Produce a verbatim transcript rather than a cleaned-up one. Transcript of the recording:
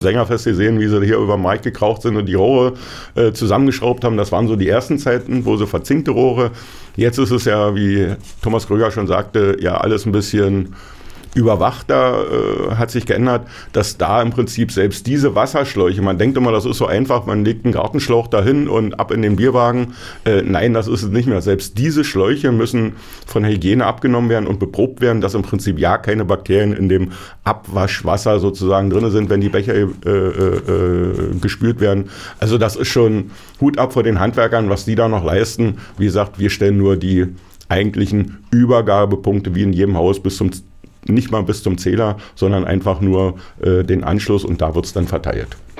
Sängerfest gesehen, wie sie hier über den Mic gekraucht sind und die Rohre äh, zusammengeschraubt haben. Das waren so die ersten Zeiten, wo sie verzinkte Rohre. Jetzt ist es ja, wie Thomas Kröger schon sagte, ja alles ein bisschen überwachter, äh, hat sich geändert, dass da im Prinzip selbst diese Wasserschläuche, man denkt immer, das ist so einfach, man legt einen Gartenschlauch dahin und ab in den Bierwagen. Äh, nein, das ist es nicht mehr. Selbst diese Schläuche müssen von der Hygiene abgenommen werden und beprobt werden, dass im Prinzip ja keine Bakterien in dem Abwaschwasser sozusagen drin sind, wenn die Becher äh, äh, gespült werden. Also das ist schon Hut ab vor den Handwerkern, was die da noch leisten. Wie gesagt, wir stellen nur die eigentlichen Übergabepunkte wie in jedem Haus bis zum nicht mal bis zum Zähler, sondern einfach nur äh, den Anschluss und da wird es dann verteilt.